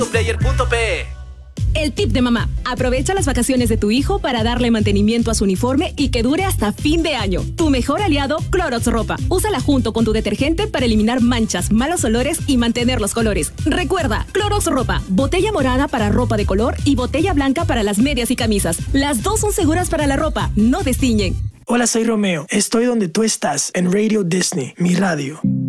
Player.pe. El tip de mamá: aprovecha las vacaciones de tu hijo para darle mantenimiento a su uniforme y que dure hasta fin de año. Tu mejor aliado, Clorox Ropa. Úsala junto con tu detergente para eliminar manchas, malos olores y mantener los colores. Recuerda, Clorox Ropa, botella morada para ropa de color y botella blanca para las medias y camisas. Las dos son seguras para la ropa, no destiñen. Hola, soy Romeo. Estoy donde tú estás, en Radio Disney, mi radio.